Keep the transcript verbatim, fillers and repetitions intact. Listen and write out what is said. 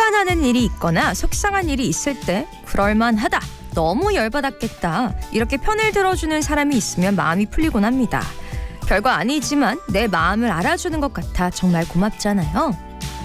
화가 나는 일이 있거나 속상한 일이 있을 때 그럴만하다, 너무 열받았겠다 이렇게 편을 들어주는 사람이 있으면 마음이 풀리곤 합니다. 별거 아니지만 내 마음을 알아주는 것 같아 정말 고맙잖아요.